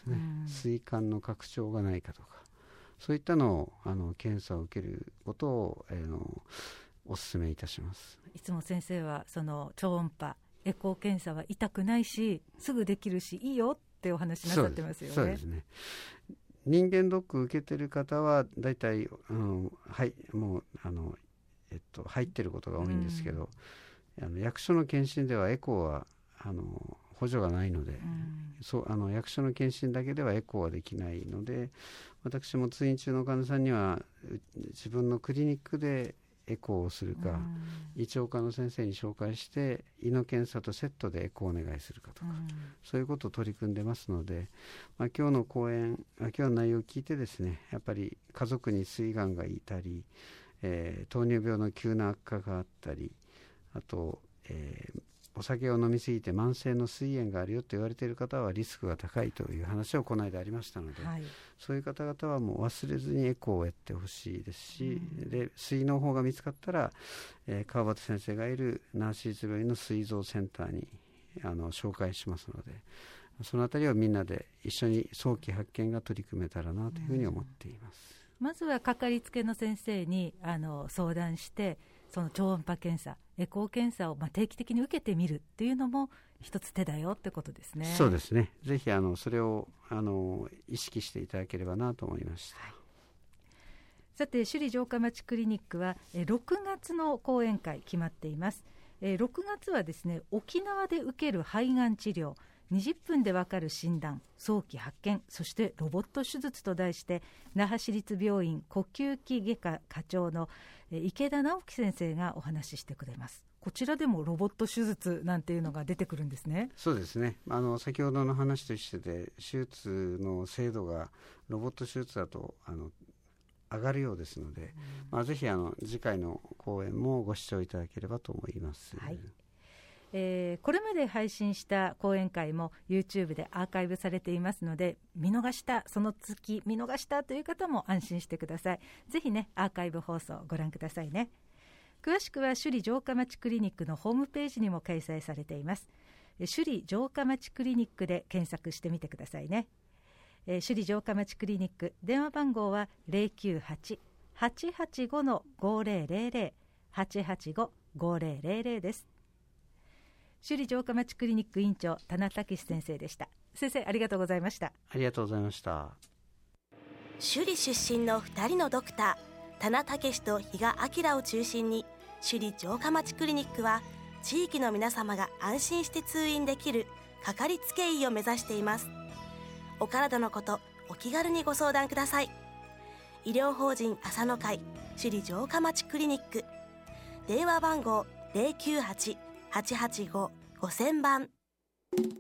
ですね、膵管の拡張がないかとか、そういったのを検査を受けることを、お勧めいたします。 いつも先生はその超音波エコー検査は痛くないしすぐできるしいいよってお話なさってますよね。 そうですね。人間ドック受けてる方はだいたいもう入ってることが多いんですけど、役所の検診ではエコーは補助がないので、役所の検診だけではエコーはできないので、私も通院中の患者さんには自分のクリニックでエコーをするか、胃腸科の先生に紹介して胃の検査とセットでエコーをお願いするかとか、そういうことを取り組んでますので、今日の講演、今日の内容を聞いてですね、やっぱり家族に膵がんがいたり、糖尿病の急な悪化があったり、あと、お酒を飲みすぎて慢性の膵炎があるよと言われている方はリスクが高いという話をこの間ありましたので、そういう方々はもう忘れずにエコーをやってほしいですし、で膵の方が見つかったら、川端先生がいるナーシーズ病院の膵臓センターに紹介しますので、そのあたりをみんなで一緒に早期発見が取り組めたらなというふうに思っています。 まずはかかりつけの先生に相談して、その超音波検査エコー検査を定期的に受けてみるっていうのも一つ手だよってことですね。 そうですね。ぜひそれを意識していただければなと思いました。 さて首里城下町クリニックは6月の講演会決まっています。6月はですね、沖縄で受ける肺がん治療20分でわかる診断、早期発見、そしてロボット手術と題して、那覇市立病院呼吸器外科課長の池田直樹先生がお話ししてくれます。こちらでもロボット手術なんていうのが出てくるんですね。 そうですね。先ほどの話と一緒で、手術の精度がロボット手術だと上がるようですので、ぜひ次回の講演もご視聴いただければと思います。 これまで配信した講演会も YouTube でアーカイブされていますので、見逃した、その月見逃したという方も安心してください。ぜひね、アーカイブ放送をご覧くださいね。詳しくは首里城下町クリニックのホームページにも掲載されています。首里城下町クリニックで検索してみてくださいね。首里城下町クリニック、電話番号は 098-885-5000 885-5000 です。首里城下町クリニック院長田名武先生でした。先生、ありがとうございました。 ありがとうございました。 首里出身の2人のドクター田名武と比嘉明を中心に、首里城下町クリニックは地域の皆様が安心して通院できるかかりつけ医を目指しています。お体のこと、お気軽にご相談ください。医療法人浅野会首里城下町クリニック、電話番号 098-885-5000 番。